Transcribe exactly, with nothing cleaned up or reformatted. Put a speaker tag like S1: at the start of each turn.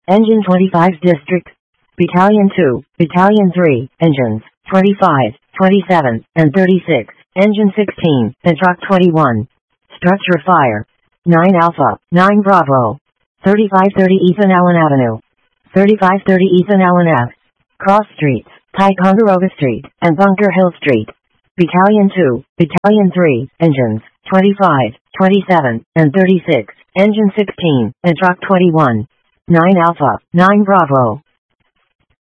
S1: Engine twenty-five District. Battalion two, Battalion three, Engines twenty-five, twenty-seven, and thirty-six. Engine sixteen, and Truck twenty-one. Structure Fire. nine Alpha, nine Bravo. thirty-five thirty Ethan Allen Avenue. thirty-five thirty Ethan Allen Ave. Cross Streets, Ticonderoga Street, and Bunker Hill Street. Battalion two, Battalion three, Engines twenty-five, twenty-seven, and thirty-six. Engine sixteen, and Truck twenty-one. nine Alpha, nine Bravo.